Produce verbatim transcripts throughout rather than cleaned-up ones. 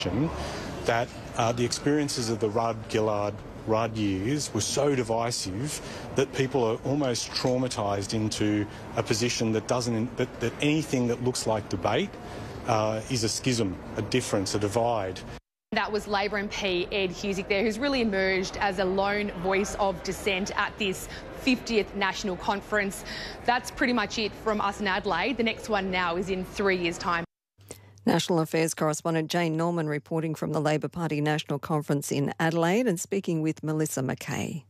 that uh, the experiences of the Rudd-Gillard Rudd years were so divisive that people are almost traumatised into a position that doesn't, that, that anything that looks like debate uh, is a schism, a difference, a divide. That was Labor M P Ed Husic there, who's really emerged as a lone voice of dissent at this fiftieth National Conference. That's pretty much it from us in Adelaide. The next one now is in three years' time. National Affairs correspondent Jane Norman reporting from the Labor Party National Conference in Adelaide and speaking with Melissa McKay.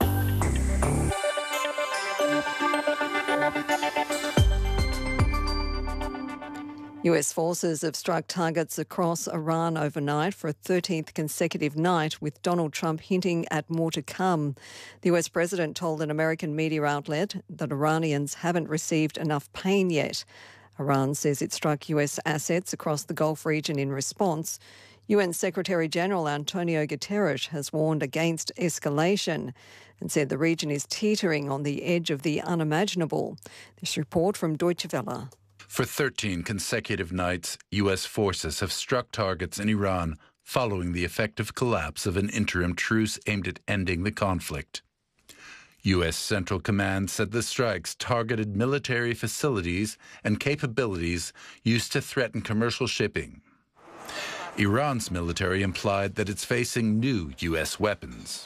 U S forces have struck targets across Iran overnight for a thirteenth consecutive night, with Donald Trump hinting at more to come. The U S president told an American media outlet that Iranians haven't received enough pain yet. Iran says it struck U S assets across the Gulf region in response. U N Secretary-General Antonio Guterres has warned against escalation and said the region is teetering on the edge of the unimaginable. This report from Deutsche Welle. For thirteen consecutive nights, U S forces have struck targets in Iran following the effective collapse of an interim truce aimed at ending the conflict. U S Central Command said the strikes targeted military facilities and capabilities used to threaten commercial shipping. Iran's military implied that it's facing new U S weapons.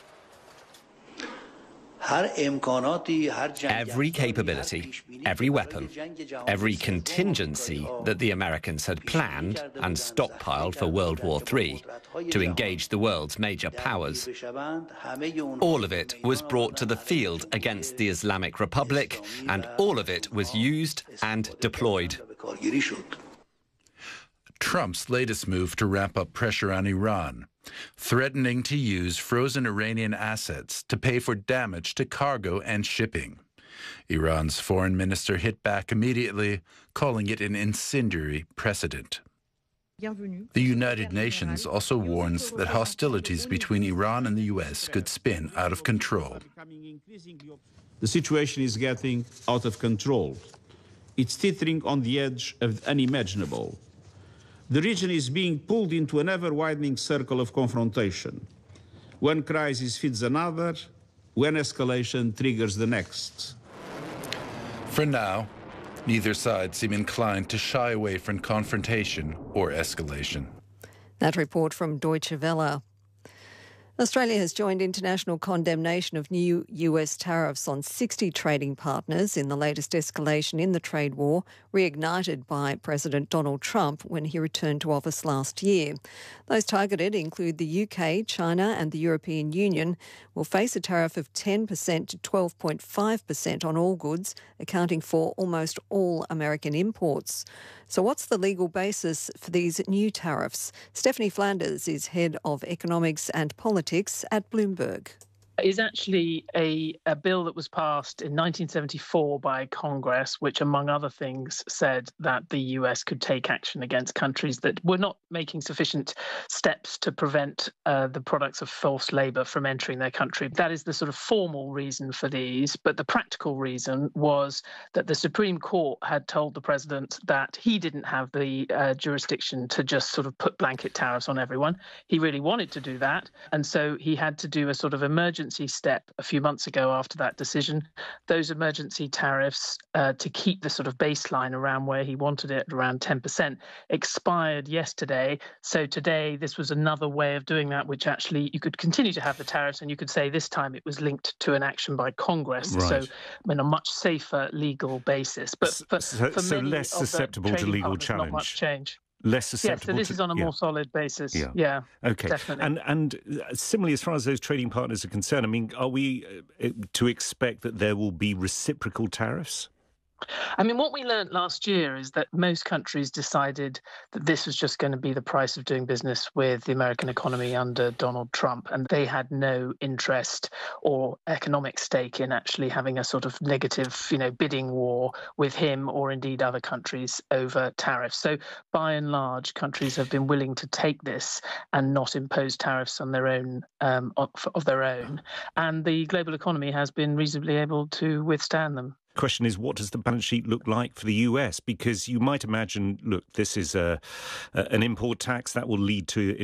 Every capability, every weapon, every contingency that the Americans had planned and stockpiled for World War Three to engage the world's major powers. All of it was brought to the field against the Islamic Republic, and all of it was used and deployed. Trump's latest move to ramp up pressure on Iran, threatening to use frozen Iranian assets to pay for damage to cargo and shipping. Iran's foreign minister hit back immediately, calling it an incendiary precedent. The United Nations also warns that hostilities between Iran and the U S could spin out of control. The situation is getting out of control. It's teetering on the edge of the unimaginable. The region is being pulled into an ever-widening circle of confrontation. One crisis feeds another, one escalation triggers the next. For now, neither side seem inclined to shy away from confrontation or escalation. That report from Deutsche Welle. Australia has joined international condemnation of new U S tariffs on sixty trading partners in the latest escalation in the trade war, reignited by President Donald Trump when he returned to office last year. Those targeted include the U K, China and the European Union, will face a tariff of ten percent to twelve point five percent on all goods, accounting for almost all American imports. So what's the legal basis for these new tariffs? Stephanie Flanders is head of economics and politics at Bloomberg. Is actually a, a bill that was passed in nineteen seventy-four by Congress, which, among other things, said that the U S could take action against countries that were not making sufficient steps to prevent uh, the products of forced labour from entering their country. That is the sort of formal reason for these, but the practical reason was that the Supreme Court had told the president that he didn't have the uh, jurisdiction to just sort of put blanket tariffs on everyone. He really wanted to do that, and so he had to do a sort of emergency step a few months ago after that decision. Those emergency tariffs, uh, to keep the sort of baseline around where he wanted it, around ten percent, expired yesterday. So today, this was another way of doing that, which actually you could continue to have the tariffs, and you could say this time it was linked to an action by Congress. Right. So on a much safer legal basis. But for, so, for so many less of the susceptible to trading legal partners, challenge. Not much change. Less susceptible. Yes, so this to, is on a yeah. more solid basis. Yeah. yeah okay. Definitely. And and similarly, as far as those trading partners are concerned, I mean, are we uh, to expect that there will be reciprocal tariffs? I mean, what we learned last year is that most countries decided that this was just going to be the price of doing business with the American economy under Donald Trump, and they had no interest or economic stake in actually having a sort of negative, you know, bidding war with him or indeed other countries over tariffs. So by and large, countries have been willing to take this and not impose tariffs on their own, um, of, of their own, and the global economy has been reasonably able to withstand them. question is, what does the balance sheet look like for the U S? Because you might imagine, look, this is a, a, an import tax that will lead to